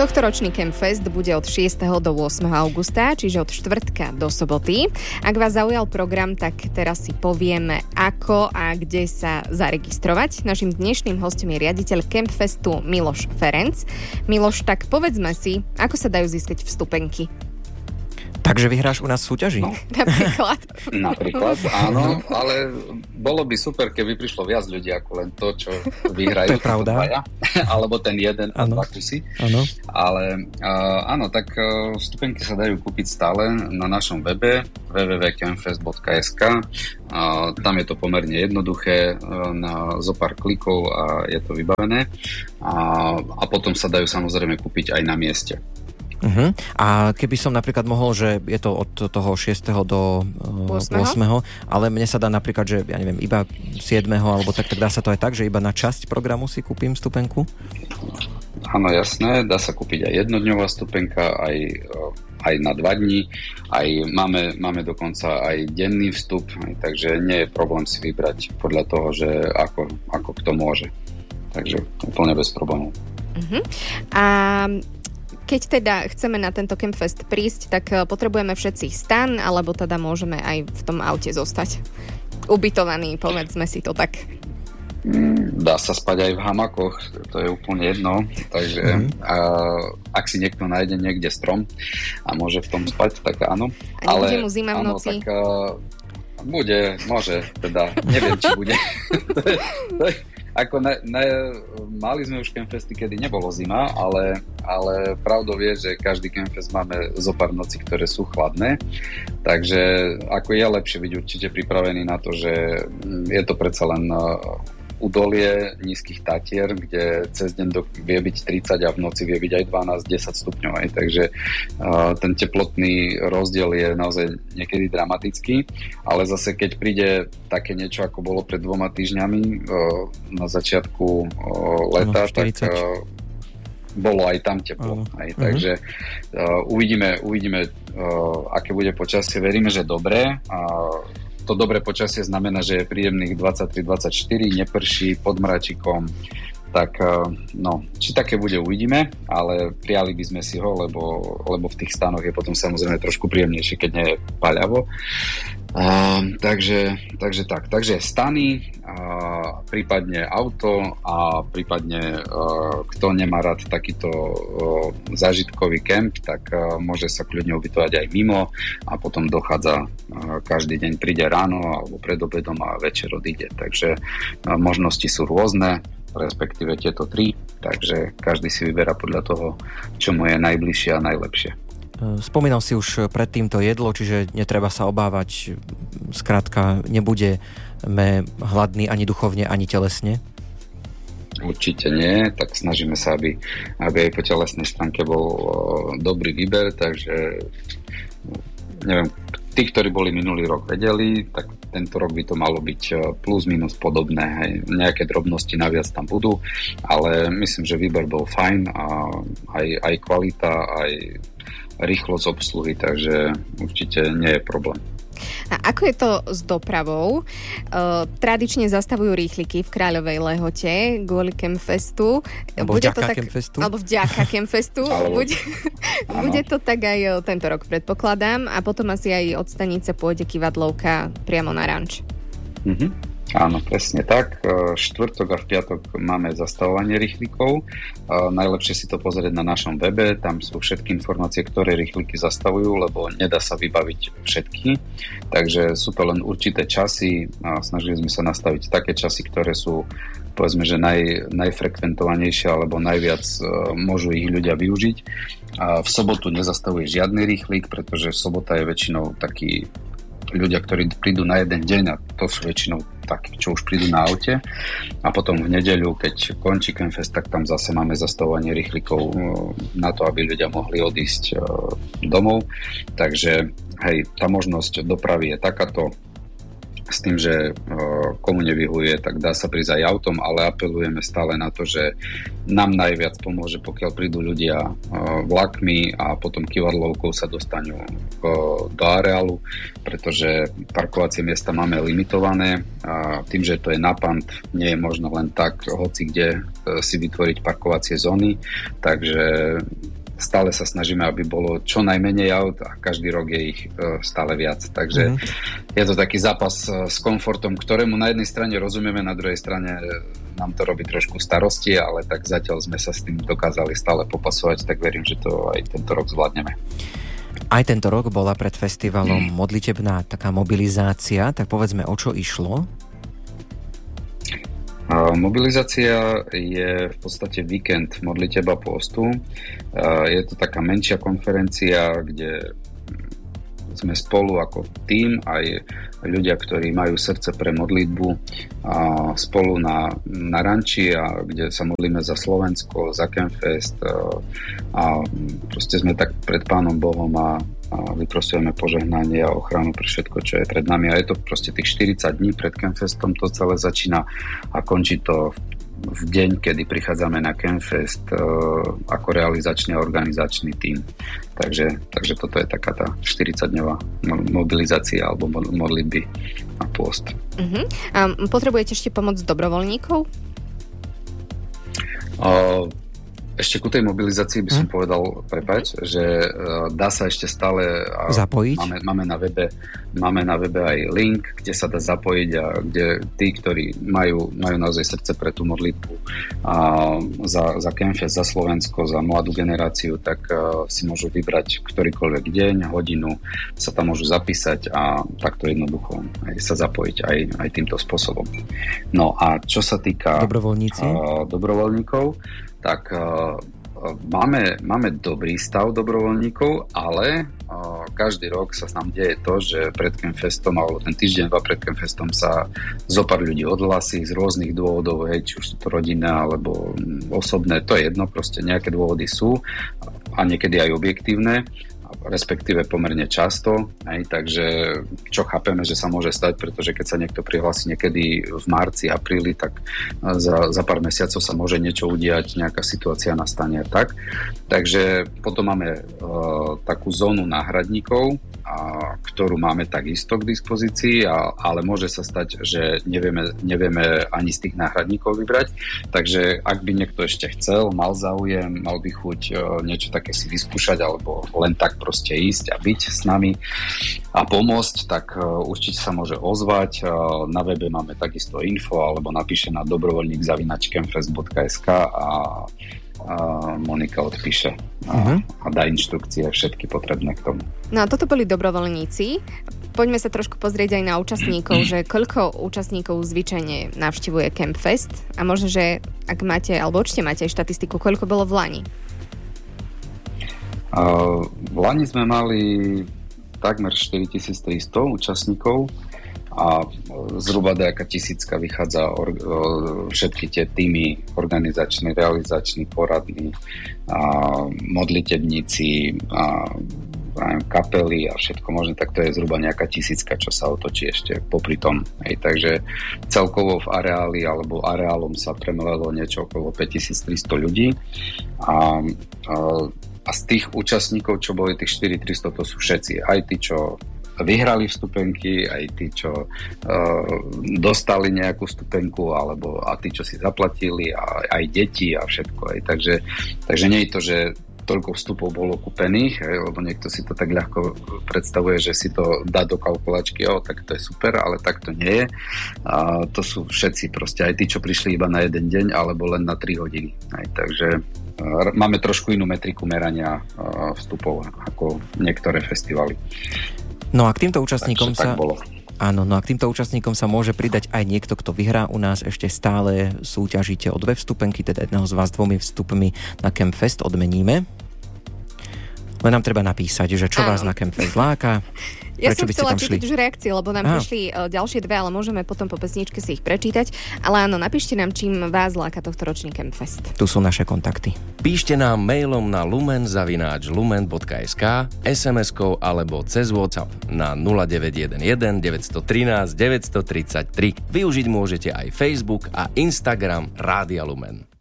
Tohtoročný Campfest bude od 6. do 8. augusta, čiže od štvrtka do soboty. Ak vás zaujal program, tak teraz si povieme, ako a kde sa zaregistrovať. Naším dnešným hostom je riaditeľ Campfestu Miloš Ferenc. Miloš, tak povedzme si, ako sa dajú získať vstupenky. Takže vyhráš u nás v súťaži? No. Napríklad, áno, ale bolo by super, keby prišlo viac ľudí ako len to, čo vyhrajú. To je pravda. Alebo ten jeden a dva kusy. Áno. Ale áno, tak vstupenky sa dajú kúpiť stále na našom webe www.campfest.sk. Tam je to pomerne jednoduché, na zopár klikov a je to vybavené. A potom sa dajú samozrejme kúpiť aj na mieste. Uh-huh. A keby som napríklad mohol, že je to od toho 6. do 8. Ale mne sa dá napríklad, že ja neviem, iba 7. alebo tak dá sa to aj tak, že iba na časť programu si kúpim vstupenku? Áno, jasné, dá sa kúpiť aj jednodňová vstupenka, aj na 2 dní, aj máme dokonca aj denný vstup, takže nie je problém si vybrať podľa toho, že ako kto môže. Takže úplne bez problémov. Uh-huh. A keď teda chceme na tento Campfest prísť, tak potrebujeme všetci stan, alebo teda môžeme aj v tom aute zostať ubytovaní, povedzme si to tak. Dá sa spať aj v hamakoch, to je úplne jedno, takže ak si niekto nájde niekde strom a môže v tom spať, tak áno. A nebude mu zima v noci? Tak, môže, teda neviem, či bude. Mali sme už Campfesty, kedy nebolo zima, ale pravdou je, že každý Campfest máme zo pár nocí, ktoré sú chladné, takže ako je lepšie byť určite pripravený na to, že je to predsa len údolie nízkych Tatier, kde cez deň vie byť 30 a v noci vie byť aj 12-10 stupňov. Takže ten teplotný rozdiel je naozaj niekedy dramatický, ale zase keď príde také niečo, ako bolo pred 2 týždňami na začiatku leta, tak bolo aj tam teplo. Takže uvidíme, aké bude počasie. Veríme, že dobré. To dobré počasie znamená, že je príjemných 23-24, neprší pod mračikom, tak či také bude, uvidíme, ale prijali by sme si ho, lebo v tých stanoch je potom samozrejme trošku príjemnejšie, keď nie je paľavo. Takže stany, prípadne auto a prípadne kto nemá rád takýto zážitkový kemp, tak môže sa kľudne ubytovať aj mimo a potom dochádza každý deň, príde ráno alebo pred obedom a večer odíde. Takže možnosti sú rôzne, respektíve tieto 3, takže každý si vyberá podľa toho, čo mu je najbližšie a najlepšie. Spomínal si už predtým to jedlo, čiže netreba sa obávať, skrátka nebudeme hladní ani duchovne, ani telesne? Určite nie, tak snažíme sa, aby aj po telesnej stránke bol dobrý výber, takže neviem, tí, ktorí boli minulý rok vedeli, tak tento rok by to malo byť plus minus podobné. Hej. Nejaké drobnosti naviac tam budú, ale myslím, že výber bol fajn a aj kvalita, aj rýchlosť obsluhy, takže určite nie je problém. A ako je to s dopravou? Tradične zastavujú rýchliky v Kráľovej Lehote kvôli Campfestu. Alebo vďaka Campfestu. Alebo vďaka Campfestu. Bude to tak aj tento rok, predpokladám. A potom asi aj od stanice pôjde kývadlovka priamo na ranč. Áno, presne tak. Štvrtok a v piatok máme zastavovanie rýchlikov. Najlepšie si to pozrieť na našom webe. Tam sú všetky informácie, ktoré rýchliky zastavujú, lebo nedá sa vybaviť všetky. Takže sú to len určité časy. Snažili sme sa nastaviť také časy, ktoré sú, povedzme, že najfrekventovanejšie alebo najviac môžu ich ľudia využiť. V sobotu nezastavuje žiadny rýchlik, pretože sobota je väčšinou taký ľudia, ktorí prídu na jeden deň a to sú väčšinou takí, čo už prídu na aute. A potom v nedeľu, keď končí Campfest, tak tam zase máme zastavovanie rýchlikov na to, aby ľudia mohli odísť domov. Takže hej, tá možnosť dopravy je takáto. S tým, že komu nevyhuje, tak dá sa prísť aj autom, ale apelujeme stále na to, že nám najviac pomôže, pokiaľ prídu ľudia vlakmi a potom kývadlovkou sa dostanú do areálu, pretože parkovacie miesta máme limitované a tým, že to je na pant, nie je možno len tak hoci kde si vytvoriť parkovacie zóny, takže stále sa snažíme, aby bolo čo najmenej aut a každý rok je ich stále viac. Takže je to taký zápas s komfortom, ktorému na jednej strane rozumieme, na druhej strane nám to robí trošku starosti, ale tak zatiaľ sme sa s tým dokázali stále popasovať, tak verím, že to aj tento rok zvládneme. Aj tento rok bola pred festivalom modlitebná taká mobilizácia, tak povedzme, o čo išlo? Mobilizácia je v podstate víkend modliteba pôstu. Je to taká menšia konferencia, kde sme spolu ako tím, aj ľudia, ktorí majú srdce pre modlitbu, spolu na ranči, a kde sa modlíme za Slovensko, za Campfest, a proste sme tak pred Pánom Bohom a vyprosujeme požehnanie a ochranu pre všetko, čo je pred nami. A je to proste tých 40 dní pred Campfestom, to celé začína a končí to v deň, kedy prichádzame na Campfest ako realizačný a organizačný tím. Takže toto je taká tá 40-dňová mobilizácia alebo modlitby a pôst. A potrebujete ešte pomoc dobrovoľníkov? Ešte ku tej mobilizácii by som povedal, prepáč, že dá sa ešte stále zapojiť. Máme na webe aj link, kde sa dá zapojiť a kde tí, ktorí majú naozaj srdce pre tú modlitbu za Campfest, za Slovensko, za mladú generáciu, tak si môžu vybrať ktorýkoľvek deň, hodinu, sa tam môžu zapísať a takto jednoducho aj sa zapojiť aj týmto spôsobom. No a čo sa týka dobrovoľníkov, tak máme dobrý stav dobrovoľníkov, ale každý rok sa nám deje to, že pred Campfestom alebo ten týždeň pred Campfestom sa zopár ľudí odhlási z rôznych dôvodov, či už sú to rodinné alebo osobné, to je jedno, proste nejaké dôvody sú a niekedy aj objektívne, respektíve pomerne často, takže čo chápeme, že sa môže stať, pretože keď sa niekto prihlási niekedy v marci, apríli, tak za pár mesiacov sa môže niečo udiať, nejaká situácia nastane tak. Takže potom máme takú zónu náhradníkov, ktorú máme takisto k dispozícii, ale môže sa stať, že nevieme ani z tých náhradníkov vybrať. Takže ak by niekto ešte chcel, mal záujem, mal by chuť niečo také si vyskúšať alebo len tak proste ísť a byť s nami a pomôcť, tak určite sa môže ozvať. Na webe máme takisto info alebo napíše na dobrovoľník@campfest.sk a Monika odpíše a dá inštrukcie všetky potrebné k tomu. No a toto boli dobrovoľníci. Poďme sa trošku pozrieť aj na účastníkov, že koľko účastníkov zvyčajne navštívuje Campfest a možno, že ak máte, alebo určite máte aj štatistiku, koľko bolo v lani? V lani sme mali takmer 4300 účastníkov a zhruba nejaká 1000 vychádza všetky tie týmy organizačný, realizačný, poradný, modlitebníci, kapely a všetko možné, tak to je zhruba nejaká 1000, čo sa otočí ešte popri tom. Takže celkovo v areáli alebo areálom sa premlelo niečo okolo 5300 ľudí a z tých účastníkov, čo boli tých 4300, to sú všetci. Aj tí, čo vyhrali vstupenky, aj tí, čo dostali nejakú vstupenku, a tí, čo si zaplatili, a aj deti a všetko. Takže nie je to, že toľko vstupov bolo kúpených, lebo niekto si to tak ľahko predstavuje, že si to dá do kalkulačky, tak to je super, ale tak to nie je. To sú všetci proste, aj tí, čo prišli iba na jeden deň, alebo len na 3 hodiny. Takže máme trošku inú metriku merania vstupov ako niektoré festivaly. No a k týmto účastníkom sa... Áno, no a k týmto účastníkom sa môže pridať aj niekto, kto vyhrá. U nás ešte stále súťažíte o 2 vstupenky, teda jedného z vás 2 vstupmi na Campfest odmeníme. Len nám treba napísať, že čo vás na Campfest láka. Ja som chcela čítať už reakcie, lebo nám prišli ďalšie 2, ale môžeme potom po pesničke si ich prečítať. Ale áno, napíšte nám, čím vás láka tohto ročný Campfest. Tu sú naše kontakty. Píšte nám mailom na lumen@lumen.sk, SMS-kou alebo cez WhatsApp na 0911 913 933. Využiť môžete aj Facebook a Instagram Rádia Lumen.